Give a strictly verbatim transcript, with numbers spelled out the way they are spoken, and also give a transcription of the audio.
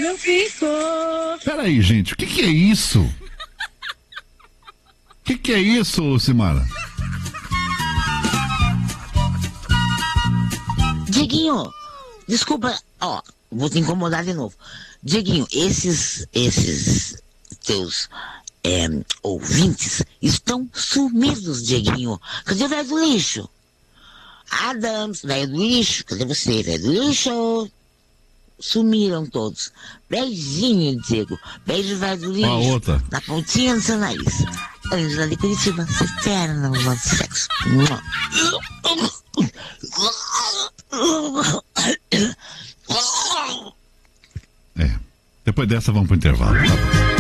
não ficou. Peraí, gente, o que que é isso? O que que é isso, Simara? Dieguinho, desculpa, ó, vou te incomodar de novo. Dieguinho, esses, esses teus é, ouvintes estão sumidos, Dieguinho. Cadê o velho do lixo? Adams, velho do lixo, cadê você, velho do lixo? Sumiram todos. Beijinho, Diego. Beijo, velho do lixo. A outra. Na pontinha do seu nariz. Ângela de Curitiba, se espera no de sexo. É. Depois dessa vamos pro intervalo, tá bom?